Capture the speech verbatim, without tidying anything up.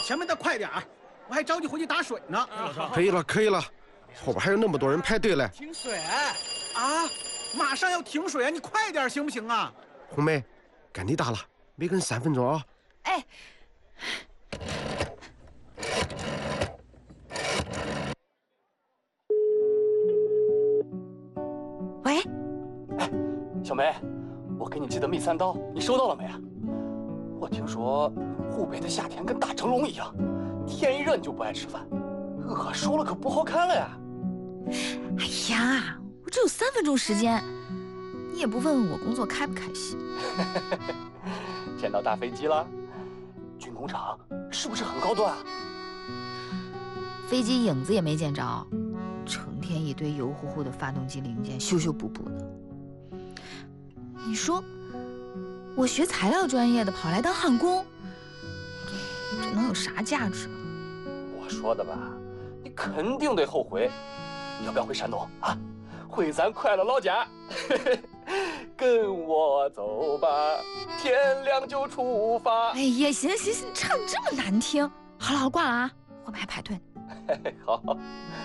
前面的快点儿，我还着急回去打水呢。 可以了，可以了，后边还有那么多人排队嘞。 停水啊！马上要停水啊！你快点行不行啊？ 红梅，该你打了，没跟三分钟啊。 哎。 喂， 哎，小梅，我给你寄的蜜三刀，你收到了没啊？我听说湖北的夏天跟大蒸笼一样，天一热你就不爱吃饭，饿瘦了可不好看了呀。 哎呀，我只有三分钟时间，你也不问问我工作开不开心？ 见到大飞机了？军工厂是不是很高端啊？ 飞机影子也没见着。 成天一堆油乎乎的发动机零件，修修补补的。你说，我学材料专业的跑来当焊工，这能有啥价值？ 我说的吧，你肯定得后悔。要不要回山东啊？回咱快乐老家。跟我走吧，天亮就出发。 哎呀，行行行，唱这么难听。好了，我挂了啊，后面还排队呢。 好。